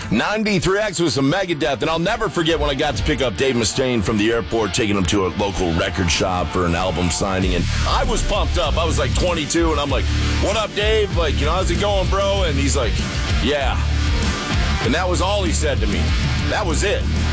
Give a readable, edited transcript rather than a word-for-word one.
93X with some Megadeth, and I'll never forget when I got to pick up Dave Mustaine from the airport, taking him to a local record shop for an album signing, and I was pumped up. I was like 22, and I'm like, what up, Dave? Like, how's it going, bro? And he's like, yeah. And that was all he said to me. That was it.